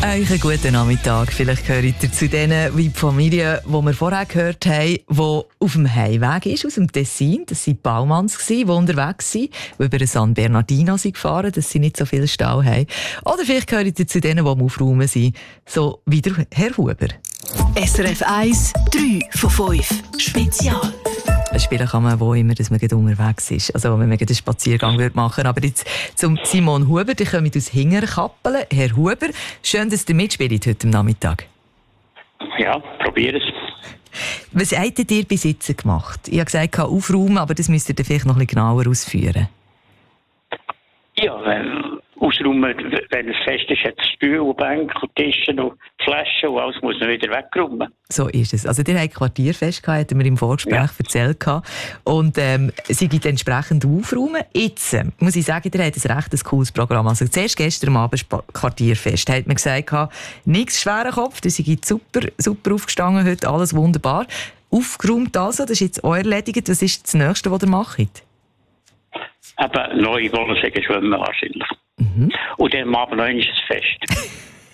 Einen guten Nachmittag. Vielleicht gehört ihr zu denen wie die Familie, die wir vorher gehört haben, die auf dem Heimweg ist aus dem Tessin. Das waren Baumanns, die unterwegs waren, die über den San Bernardino gefahren sind, dass sie nicht so viel Stau haben. Oder vielleicht gehört ihr zu denen, die am Aufräumen sind, so wie der Herr Huber. SRF 1, 3 von 5. Spezial. Spielen kann man wo immer, dass man unterwegs ist. Also wenn man einen Spaziergang machen würde. Aber jetzt zum Simon Huber, der kommt aus Hingerkappelen. Herr Huber, schön, dass ihr mitspielt heute Nachmittag. Ja, probier es. Was habt ihr bis jetzt gemacht? Ich habe gesagt, aufräumen, aber das müsst ihr vielleicht noch ein bisschen genauer ausführen. Ja, ausräumen, wenn es fest ist, hat es Stühle, Bänke, Tische und Flaschen und alles muss man wieder wegräumen. So ist es. Also ihr habt Quartierfest gehabt, hatten wir im Vorgespräch erzählt. Und sie gibt entsprechend aufräumen. Jetzt muss ich sagen, ihr habt ein recht cooles Programm. Also zuerst gestern Abend Quartierfest. Da hat man gesagt, nichts schwerer Kopf, das ist super aufgestanden heute, alles wunderbar. Aufgeräumt also, das ist jetzt auch erledigt. Was ist das Nächste, was ihr macht? Eben neue Wollsäge schwimmen wahrscheinlich. Und dann am Abend noch ein Fest.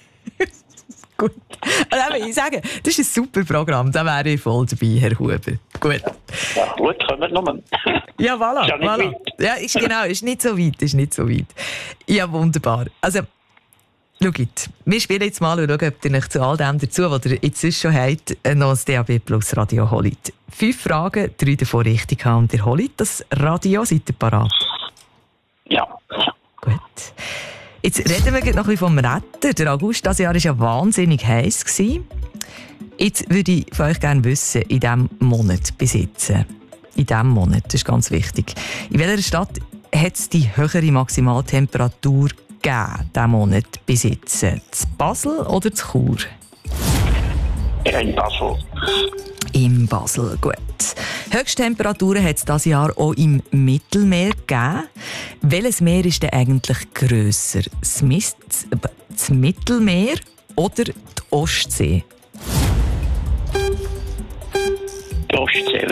Gut. Also, ich sage, das ist ein super Programm. Da wäre ich voll dabei, Herr Huber. Gut. Ja, gut, kommen wir nochmal. Ja, voilà. Ist ja nicht weit. Ja, ist nicht so weit. Ja, wunderbar. Also, schaut, wir spielen jetzt mal und schauen, ob ihr euch zu all dem dazu, was ihr jetzt schon habt, noch das DAB Plus Radio holt. 5 Fragen, 3 davon richtig haben und ihr holt das Radio. Seid ihr parat? Ja. Gut. Jetzt reden wir noch ein bisschen vom Retter. Der August dieses Jahr war ja wahnsinnig heiß. Jetzt würde ich von euch gerne wissen, in diesem Monat besitzen. In diesem Monat, das ist ganz wichtig. In welcher Stadt hat es die höhere Maximaltemperatur gegeben, diesen Monat besitzen? Zu Basel oder zu Chur? In Basel. In Basel, gut. Höchsttemperaturen hat es dieses Jahr auch im Mittelmeer gegeben. Welches Meer ist denn eigentlich grösser? Das Mittelmeer oder die Ostsee? Die Ostsee.